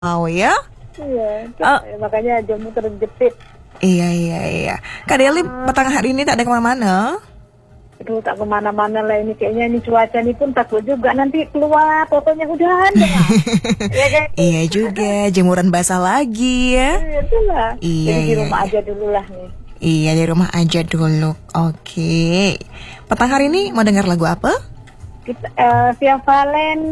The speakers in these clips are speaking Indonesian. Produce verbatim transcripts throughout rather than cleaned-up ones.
Mau ya? Iya, Oh, makanya jamu terjepit. iya iya iya. Kak Deli petang hari ini tak ada kemana-mana? Aduh, tak kemana-mana lah ini. Kayaknya ini cuaca ini pun takut juga nanti keluar fotonya hujan. Iya kan? Iya juga, jemuran basah lagi ya. Iya, itulah. Iya, Jadi di iya, rumah iya. aja dulu lah nih. Iya, di rumah aja dulu. Oke. Petang hari ini mau dengar lagu apa? Kita eh, Via Valen,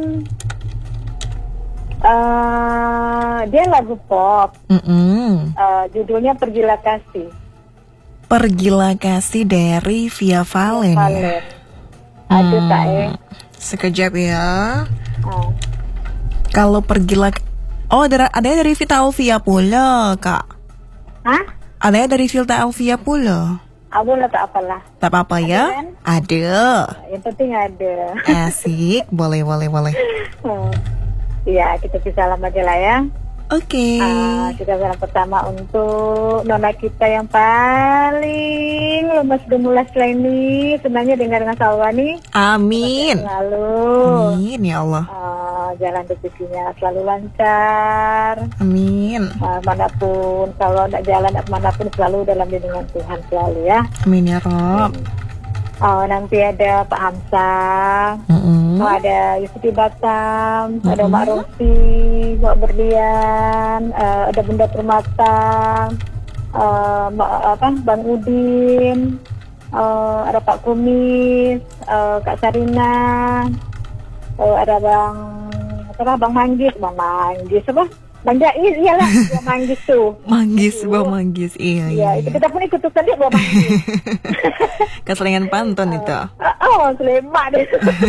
eh dia lagu pop. Mm-mm. Eh, judulnya Pergilah Kasih. Pergilah kasih dari Via Valen ya. Valen. Ada tak eh? Sekejap ya. Ah. Kalau pergilah, oh ada ada dari Vita Alvia pula kak. Hah? Ada dari Vita Alvia pula. Abu lah tak apalah. Tak apa-apa Ada ya. kan? Ada. Yang penting ada. Asik, boleh boleh boleh. Hmm. Iya, kita bisa salam aja lah ya. Oke. Ah, kita salam pertama untuk nona kita yang paling lemas gemulas ini. Senangnya dengar dengan Salwa nih. Amin. Lalu Amin ya Allah. ah, jalan rezekinya selalu lancar. Amin. Ah, manapun kalau nak jalan manapun selalu dalam lindungan Tuhan selalu ya. Amin ya Rob. Oh, nanti ada Pak Hamsa, Mm-mm. oh, ada Yusufi Batam, ada Mm-mm. Mak Rosi, Mak Berlian, eh, ada Bunda Permata, eh, Mak, apa, Bang Udin, eh, ada Pak Kumis, eh, Kak Sarina, eh, ada Bang apa, Bang Manggis, Bang Manggis apa? Bang Jais, iyalah, Bang Manggis tuh. Manggis, Itu. bang manggis. Iya, iya. Iya, itu kita pun ikut tuh dia Bang Manggis. Keselingan pantun itu. Oh, selemak deh.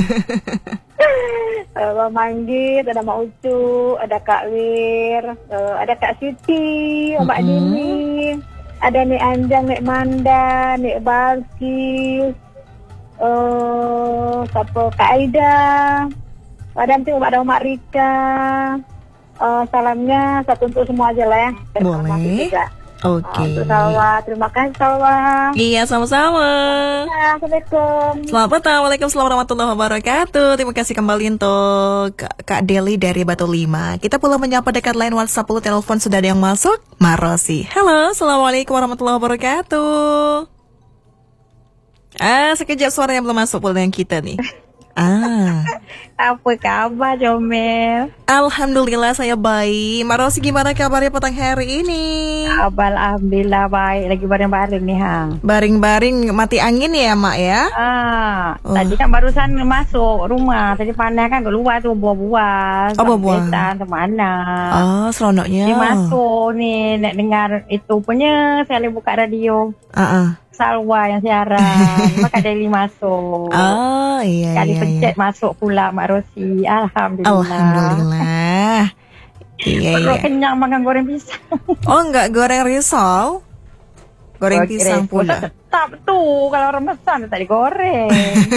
uh, Bang Manggis, ada Mak Ucu, ada Kak Wir, uh, ada Kak Siti, Mbak Mm-mm. Dini, ada Nek Anjang, Nek Manda, Nek Balkis, uh, siapa Kak Aida, ada nanti ada Mak Rika. Uh, salamnya satu untuk semua aja lah ya. Dan Boleh. sama juga. Oke. Uh, untuk Salwa, terima kasih Salwa. Iya, sama-sama. Assalamualaikum. Selamat petang, Waalaikumsalam warahmatullahi wabarakatuh. Terima kasih kembali untuk Kak, Kak Deli dari Batu Lima. Kita pula menyapa dekat line WhatsApp pula, telepon sudah ada yang masuk. Marosi. Halo, Assalamualaikum warahmatullahi wabarakatuh. Ah, sekejap suaranya belum masuk pula dengan kita nih. Ah, Apa kabar, Jomel? Alhamdulillah saya baik. Marosi, gimana kabarnya petang hari ini? Abal alhamdulillah baik, lagi bareng-bareng nih, ha. Baring-baring mati angin ya, Mak ya? Ah, Oh. tadi kan barusan masuk rumah, tadi panas kan keluar tuh buah-buah. Oh, buah-buah. Besan sama anak. Oh, seronoknya. Dia masuk nih, nak dengar itu punya, saya boleh buka radio. Ah, ah. Salwa yang siaran, maka Deli masuk. Oh, iya, Kali iya, iya. pencet masuk pula Mak Rosi. Alhamdulillah. Alhamdulillah. Iya, Perut iya. kenyang makan goreng pisang. Oh, enggak goreng risol? Goreng pisang pula. Tetap tuh, kalau orang pesan tak digoreng.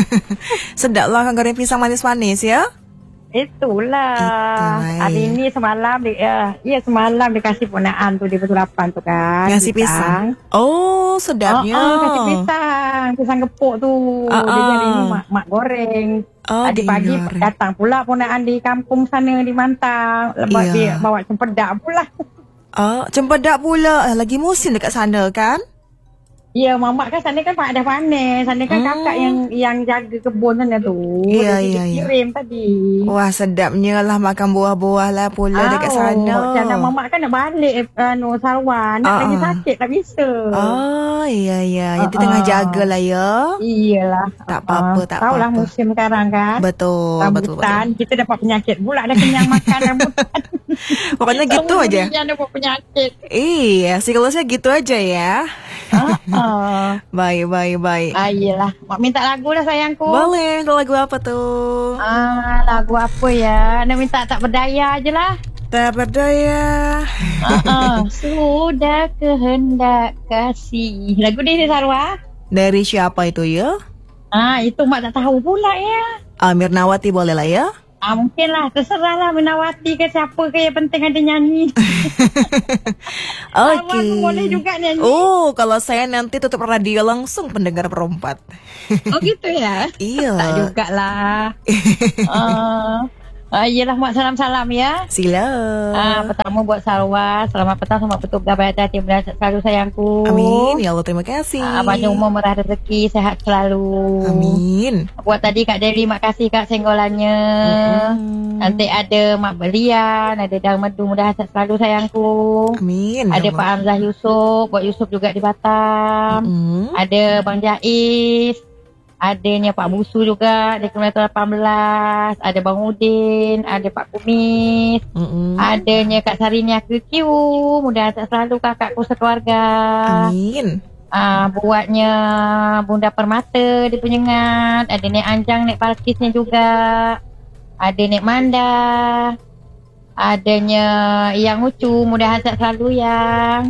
Sedap lah kan goreng pisang manis-manis ya? Itulah. Itulah, Hari iya. ini semalam, di, ya, iya semalam dikasih ponaan tuh di Batu Lapan tuh kan. Ngasih pisang. Oh, sedapnya. Oh, oh, kasih pisang. Pisang gepuk tuh. Ah, Jadi ah. hari ini mak, mak goreng. Oh, Tadi pagi digoreng. datang pula ponaan di kampung sana di Mantang. Lepas Iya. dia bawa cempedak pula. Oh, cempedak pula. Eh, Lagi musim dekat sana kan? Iya, mamak kan sana kan ada panen. Sana kan Hmm. kakak yang yang jaga kebun sana tuh. Iya, Jadi iya, dia iya. kirim tadi. Wah, sedapnya lah makan buah-buah lah pula dekat sana. Jangan mamak kan nak balik anu Salwa. Nak Ah, lagi ah. sakit tak bisa. Oh, iya, iya. Jadi Ah, tengah ah. jaga lah ya. Iyalah. Tak apa-apa, Ah, tak tahulah apa-apa. musim sekarang kan. Betul, betul, betul. Rambutan, kita dapat penyakit pula dah kenyang makan rambutan. Pokoknya gitu aja. Yang dapat penyakit. Iya, siklusnya gitu aja ya. Ah, ah. Baik, baik, baik. Ah, iyalah. Mak minta lagu lah sayangku. Boleh, kalau lagu apa tuh? Ah, lagu apa ya? Nak minta tak berdaya aje lah. Tak berdaya. Ah, ah. Sudah kehendak kasih. Lagu ni ni Sarwa. Dari siapa itu ya? Ah, itu mak tak tahu pula ya. Amir Nawati boleh lah ya? Ah, mungkin lah. Terserah lah Minawati ke siapa ke, yang penting ada nyanyi. Oke. Awak boleh juga nyanyi. Oh, kalau saya nanti tutup radio langsung pendengar perempat. Oh gitu ya? Iya. Tak juga lah. uh, Ah, iyalah, Mak, salam-salam ya. Sila. Ah, pertama buat Sarwa, selamat petang sama petugas Badan Hati selalu sayangku. Amin, ya Allah, terima kasih. Ah, panjang umur, murah rezeki, sehat selalu. Amin. Buat tadi Kak Deli, makasih Kak senggolannya. Mm-mm. Nanti ada Mak Belian, ada Dang Medu, mudah sehat selalu sayangku. Amin. Ada ya Pak Allah. Hamzah Yusof, buat Yusof juga di Batam. Mm-mm. Ada Bang Jais. Adanya Pak Busu juga di kilometer lapan belas. Ada Bang Udin. Ada Pak Kumis. Mm-mm. Adanya Kak Sarinia Q Q. Mudah sehat selalu kakakku sekeluarga. Amin. Ah, buatnya Bunda Permata di Penyengat. Ada Nek Anjang, Nek Palkisnya juga. Ada Nek Manda. Adanya Yang Ucu. Mudah sehat selalu yang.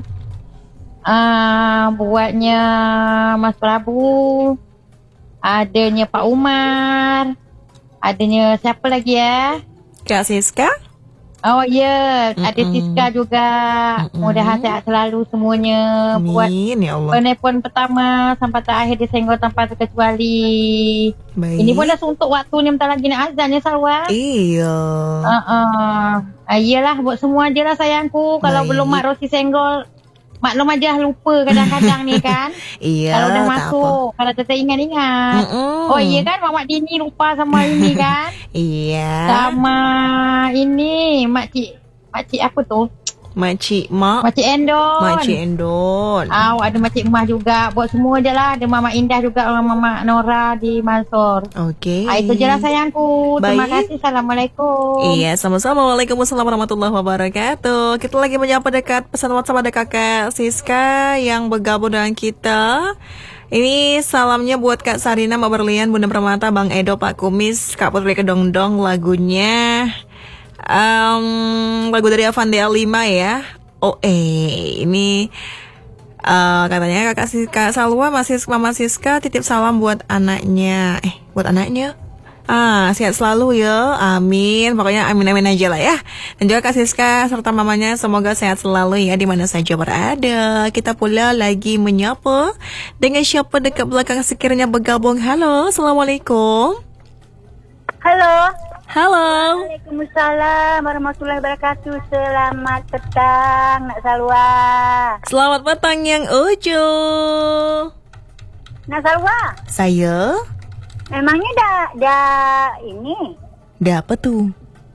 Ah, buatnya Mas Prabu. Adanya Pak Umar. Adanya siapa lagi ya? Kak Siska. Oh ya, yeah. Ada Mm-mm. Siska juga. Mm-mm. Mudah sehat selalu semuanya. Buat Amin, ya Allah. penelpon pertama sampai terakhir disenggol tanpa terkecuali. Baik. Ini pun dah suntuk waktunya bentar lagi nak azan ya Sarwa. Iya. Uh-uh. Ah, iyalah buat semua je lah sayangku. Kalau Baik. belum Mak Rosi senggol, maklum aja lupa kadang-kadang ni kan. Iya. Kalau dah tak masuk, kalau tetap ingat-ingat. Mm-mm. Oh iya kan Mak Dini lupa sama ini kan. Iya. Sama ini Makcik Makcik apa tu? Makcik Mak. Makcik Endon. Makcik Endon. Ah, ada Makcik Emah juga. Buat semua je lah. Ada Mama Indah juga. Mama Nora di Mansur. Oke. Ah, itu je lah sayangku. Terima Baik. kasih. Assalamualaikum. Iya, sama-sama. Waalaikumsalam warahmatullahi wabarakatuh. Kita lagi menyapa dekat pesan WhatsApp ada kakak Siska yang bergabung dengan kita. Ini salamnya buat Kak Sarina, Mbak Berlian, Bunda Permata, Bang Edo, Pak Kumis, Kak Putri Kedongdong. Lagunya um, lagu dari Avandea lima ya. Oh eh ini uh, katanya kakak Siska Salwa, masih Mama Siska titip salam buat anaknya. Eh, buat anaknya. Ah, sehat selalu ya. Amin. Pokoknya amin-amin aja lah ya. Dan juga Kak Siska serta mamanya semoga sehat selalu ya di mana saja berada. Kita pula lagi menyapa dengan siapa dekat belakang sekiranya bergabung. Halo, Assalamualaikum. Halo. Halo. Waalaikumsalam warahmatullahi wabarakatuh. Selamat petang Nak Salwa. Selamat petang yang Ujo. Nak Salwa, Saya memangnya dah dah ini dah apa tuh?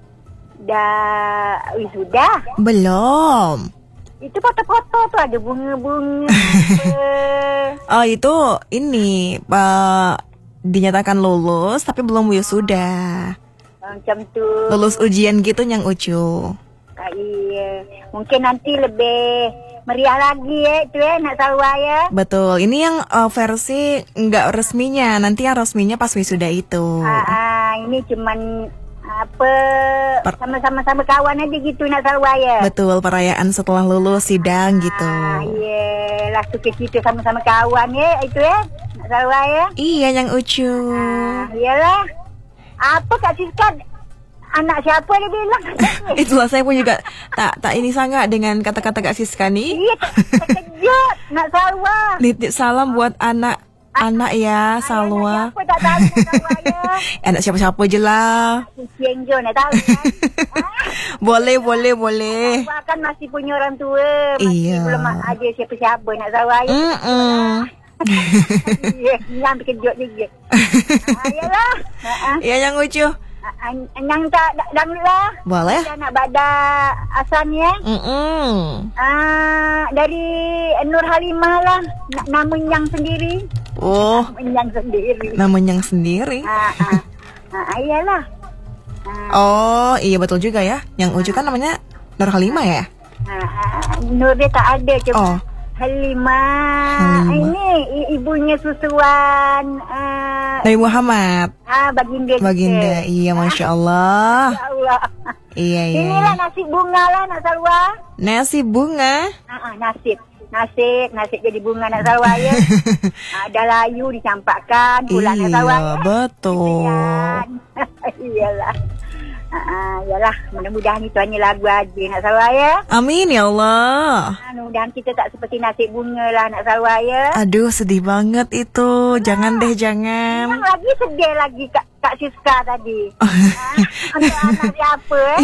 dah wisuda? Belum. Itu foto-foto tuh ada bunga-bunga. Oh itu ini Pak dinyatakan lulus tapi belum wisuda. Macam tu. Lulus ujian gitu yang Ucu. Ah, iya. Mungkin nanti lebih meriah lagi ya itu ya Nak Salwa ya. Betul. Ini yang uh, versi nggak resminya. Nanti yang resminya pas wisuda itu. Ah, ah, ini cuman apa Per- sama-sama sama kawan aja gitu Nak Salwa ya. Betul. Perayaan setelah lulus sidang gitu. Ah, iya, lah suka kita sama-sama kawan ya itu ya Nak Salwa ya. Iya yang Ucu. Ah, iyalah. Apa Kak Siska? Anak siapa dia bilang? Itulah saya pun juga tak tak ini sangat dengan kata-kata Kak Siska nih. Iya, terkejut Nak Salwa. Nitip salam buat anak anak ya Salwa. Anak siapa tak tahu Nak Salwa ya. Anak siapa-siapa je lah. Kucing je nak tahu kan. Boleh, boleh, boleh. Salwa kan masih punya orang tua. Masih Iya. belum ada siapa-siapa Nak Salwa ya. Mm-mm. Iya, yang terkejut juga. Ah, iyalah. Ah, ah. Iya yang Ucu. Ah, Yang tak dangdut lah. Boleh. Kita nak badak Asan ya. Mm-mm. Ah, dari Nur Halimah lah. Na- nama yang sendiri. Oh, Nama yang sendiri. namanya yang sendiri. Ah, ah. Ah, iyalah. Ah, Oh, iya betul juga ya. Yang Ucu kan namanya Nur Halimah ya? ah, ah. Nur dia tak ada cuma Oh. Halimah. Halimah. Ini i- ibunya susuan ah, Nabi Muhammad. ah baginda. kita. Baginda. Iya, Masya Allah. Ya Allah. Iya, iya. Inilah iya. nasi bunga lah Nak Salwa. Nasi bunga. Ah, ah, nasib. Nasib, nasib jadi bunga Nak Salwa ya. Ah, ada layu dicampakkan pula Nak Salwa Iya, ya. betul. Kesian. Iyalah. Ah, ah, iyalah, mudah-mudahan itu hanya lagu aja Nak Salwa ya. Amin ya Allah. Ah, mudah-mudahan kita tak seperti nasib bunga lah Nak Salwa ya. Aduh, sedih banget itu. Jangan deh, jangan. Yang lagi sedih lagi Kak Kak Siska tadi. Ha, untuk anak siapa eh?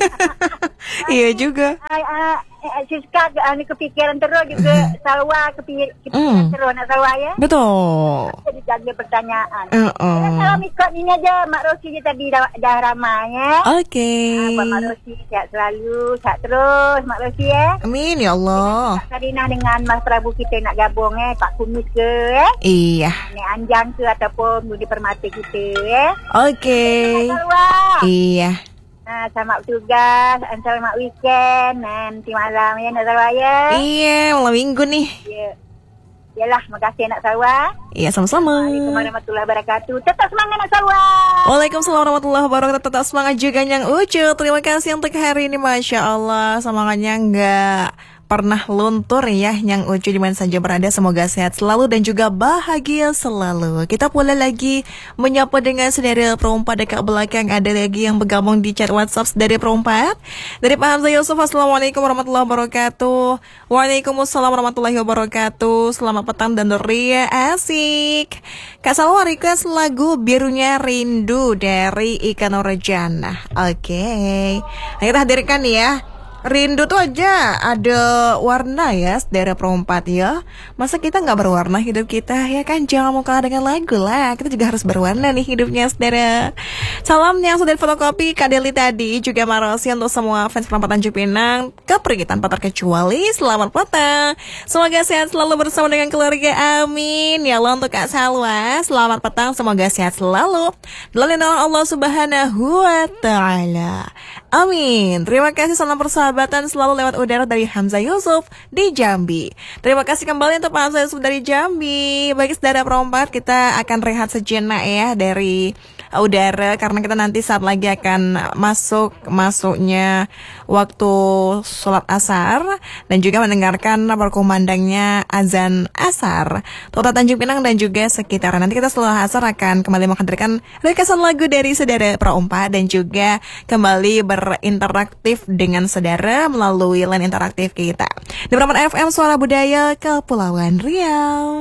Iya juga. Ah, ah, eh, Siska uh, ni kepikiran terus juga Salwa kepi- kepikiran Mm. terus nak Salwa ya. Betul. Jadi jaga pertanyaan. Uh-uh. Ya, salam ikut ini aja Mak Rosi je tadi dah, dah ramai ya. Oke. Ah, Buat Mak Rosi sihat selalu, sihat terus Mak Rosi ya. Amin ya Allah. Kak Sarina dengan Mas Prabu kita nak gabung eh, Pak Kumis ke eh. Iya. Nek Anjang ke ataupun Budi Permata kita eh. Oke. Salwa. Iya. Ah, selamat bertugas, selamat weekend nanti malam ya Nak Salwa ya. Iya, malam minggu nih. Ya. Yalah, makasih Nak Salwa. Iya, sama-sama. Assalamualaikum warahmatullahi wabarakatuh. Tetap semangat Nak Salwa. Waalaikumsalam warahmatullahi wabarakatuh. Tetap semangat juga Nyang Ucu. Terima kasih untuk hari ini, Masya Allah. Semangatnya nggak pernah luntur ya Nyang Ucu di mana saja berada. Semoga sehat selalu dan juga bahagia selalu. Kita pula lagi menyapa dengan saudara perempat dekat belakang. Ada lagi yang bergabung di chat WhatsApp dari perempat. Dari Pak Hamzah Yusuf, Assalamualaikum warahmatullahi wabarakatuh. Waalaikumsalam warahmatullahi wabarakatuh. Selamat petang dan ria asik. Kak Salwa request lagu Birunya Rindu dari Ika Nurjana. Oke, nah, kita hadirkan ya. Rindu tuh aja ada warna ya, saudara perempat ya. Masa kita nggak berwarna hidup kita ya kan? Jangan mau kalah dengan lagu lah. Kita juga harus berwarna nih hidupnya, saudara. Salam yang sudah fotokopi Kak Deli tadi, juga Marosi untuk semua fans perempat Tanjung Pinang. Kepergi tanpa terkecuali. Selamat petang. Semoga sehat selalu bersama dengan keluarga. Amin. Ya Allah untuk Kak Salwa. Selamat petang. Semoga sehat selalu dalam lindungan Allah Subhanahu wa Ta'ala. Amin. Terima kasih, salam persahabatan selalu lewat udara dari Hamzah Yusuf di Jambi. Terima kasih kembali untuk Pak Hamzah Yusuf dari Jambi. Bagi saudara perempat, kita akan rehat sejenak ya dari udara karena kita nanti saat lagi akan masuk masuknya waktu sholat asar dan juga mendengarkan berkumandangnya azan asar Kota Tanjung Pinang dan juga sekitaran. Nanti kita setelah asar akan kembali menghadirkan ringkasan lagu dari saudara perempat dan juga kembali berinteraktif dengan saudara melalui line interaktif kita di Perempat F M Suara Budaya Kepulauan Riau.